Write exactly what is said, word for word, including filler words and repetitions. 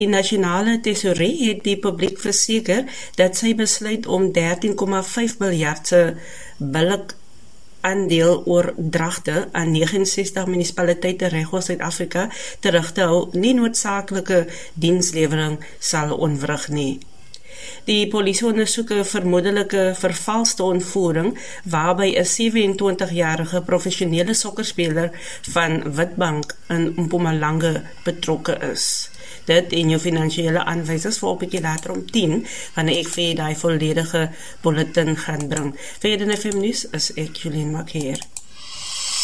Die nasionale tesourie het die publiek verseker dat sy besluit om dertien komma vyf miljard se billik aandeel oordragte aan ses nege ses munisipaliteite regoor Suid-Afrika terug te hou nie noodsaaklike dienslewering sal ontwrig nie. Die polisie ondersoek 'n vermoedelike vervalste ontvoering waarby 'n sewe en twintig-jarige professionele sokkerspeler van Witbank in Mpumalanga betrokke is. Dit en jou finansiële aanwysers vir 'n bietjie later om tien, wanneer ek vir die volledige bulletin gaan bring. Vir die N F M nuus is ek Julian Makeer.